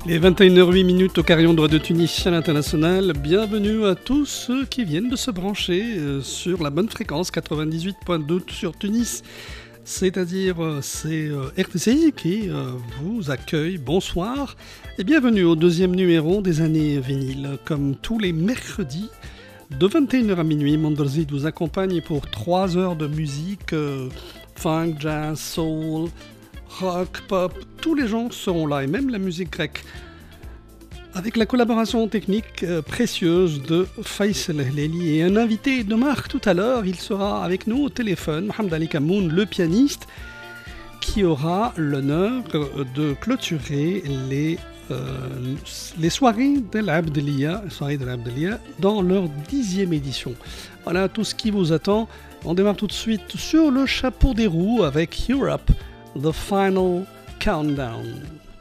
Les 21h08 au Carillon de Radio Tunis à l'international. Bienvenue à tous ceux qui viennent de se brancher sur la bonne fréquence 98.2 sur Tunis. C'est-à-dire c'est RTCI qui vous accueille. Bonsoir et bienvenue au deuxième numéro des années vinyles. Comme tous les mercredis de 21h à minuit, Mandorzid vous accompagne pour 3 heures de musique funk, jazz, soul, rock, pop, tous les genres seront là, et même la musique grecque. Avec la collaboration technique précieuse de Faisal Hleli et un invité de marque tout à l'heure, il sera avec nous au téléphone, Mohamed Ali Kamoun, le pianiste, qui aura l'honneur de clôturer les soirées de l'Abdelia dans leur 10e édition. Voilà tout ce qui vous attend. On démarre tout de suite sur le chapeau des roues avec Europe, The Final Countdown.